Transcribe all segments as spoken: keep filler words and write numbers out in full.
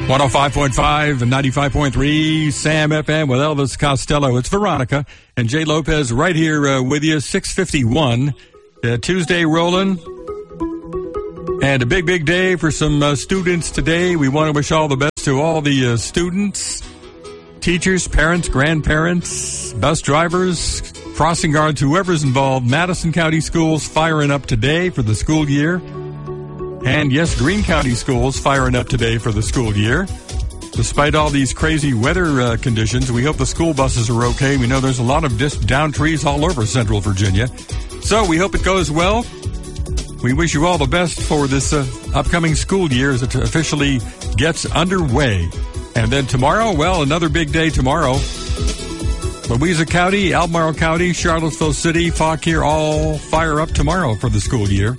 one oh five point five and ninety-five point three Sam F M with Elvis Costello. It's Veronica and Jay Lopez right here uh, with you. six fifty-one, uh, Tuesday rolling. And a big, big day for some uh, students today. We want to wish all the best to all the uh, students, teachers, parents, grandparents, bus drivers, crossing guards, whoever's involved. Madison County Schools firing up today for the school year. And yes, Greene County Schools firing up today for the school year. Despite all these crazy weather uh, conditions, we hope the school buses are okay. We know there's a lot of dis- down trees all over Central Virginia. So we hope it goes well. We wish you all the best for this uh, upcoming school year as it officially gets underway. And then tomorrow, well, another big day tomorrow. Louisa County, Albemarle County, Charlottesville City, Fauquier all fire up tomorrow for the school year.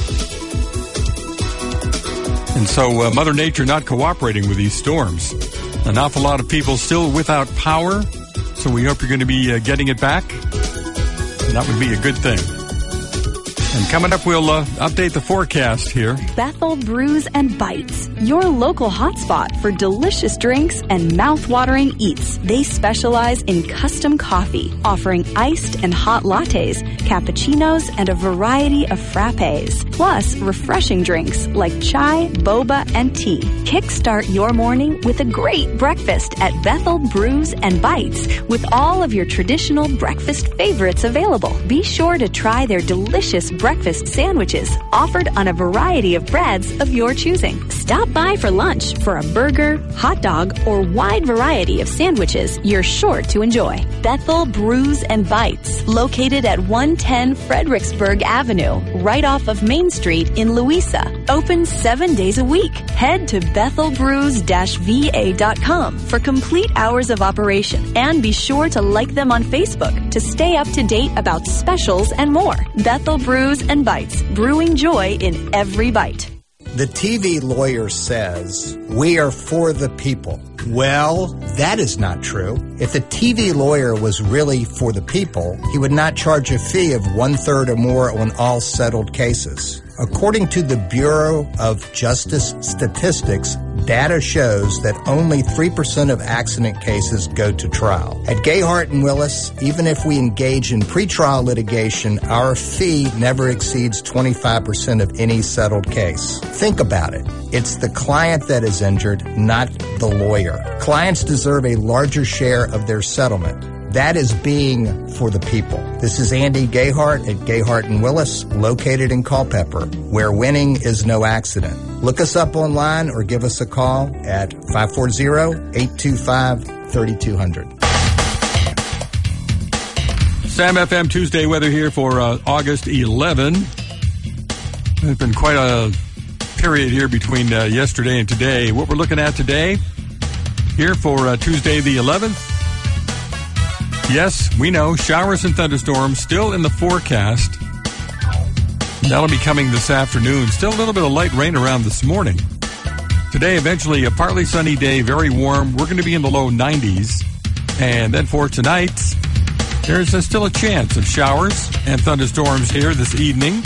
And so uh, Mother Nature not cooperating with these storms. An awful lot of people still without power, so we hope you're going to be uh, getting it back. And that would be a good thing. And coming up, we'll uh, update the forecast here. Bethel Brews and Bites, your local hotspot for delicious drinks and mouth-watering eats. They specialize in custom coffee, offering iced and hot lattes, cappuccinos, and a variety of frappes. Plus, refreshing drinks like chai, boba, and tea. Kickstart your morning with a great breakfast at Bethel Brews and Bites with all of your traditional breakfast favorites available. Be sure to try their delicious breakfast sandwiches offered on a variety of breads of your choosing. Stop by for lunch for a burger, hot dog, or wide variety of sandwiches you're sure to enjoy. Bethel Brews and Bites, located at one ten Fredericksburg Avenue, right off of Main Street in Louisa. Open seven days a week. Head to bethel brews dash v a dot com for complete hours of operation. And be sure to like them on Facebook to stay up to date about specials and more. Bethel Brews and Bites, brewing joy in every bite. The T V lawyer says, we are for the people. Well, that is not true. If the T V lawyer was really for the people, he would not charge a fee of one-third or more on all settled cases. According to the Bureau of Justice Statistics, data shows that only three percent of accident cases go to trial. At Gayhart and Willis, even if we engage in pretrial litigation, our fee never exceeds twenty-five percent of any settled case. Think about it. It's the client that is injured, not the lawyer. Clients deserve a larger share of their settlement. That is being for the people. This is Andy Gayhart at Gayhart and Willis, located in Culpeper, where winning is no accident. Look us up online or give us a call at five four zero, eight two five, three two zero zero. Sam F M Tuesday weather here for uh, August eleventh. There's been quite a period here between uh, yesterday and today. What we're looking at today, here for uh, Tuesday the eleventh, yes, we know, showers and thunderstorms still in the forecast. That'll be coming this afternoon. Still a little bit of light rain around this morning. Today, eventually, a partly sunny day, very warm. We're going to be in the low nineties. And then for tonight, there's a, still a chance of showers and thunderstorms here this evening.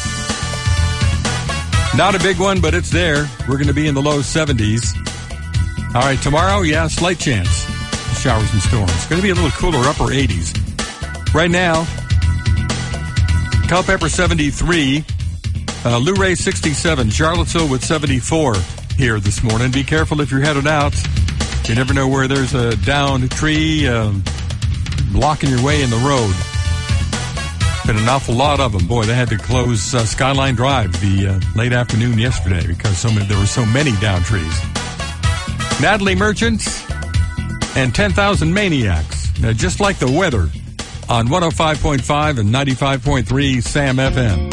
Not a big one, but it's there. We're going to be in the low seventies. All right, tomorrow, yeah, slight chance of showers and storms. It's going to be a little cooler, upper eighties. Right now, Culpeper seventy-three, uh, Luray sixty-seven, Charlottesville with seventy-four here this morning. Be careful if you're headed out. You never know where there's a downed tree um, blocking your way in the road. Been an awful lot of them. Boy, they had to close uh, Skyline Drive the uh, late afternoon yesterday because so many, there were so many down trees. Natalie Merchant and ten thousand Maniacs, uh, just like the weather, on one oh five point five and ninety-five point three Sam F M.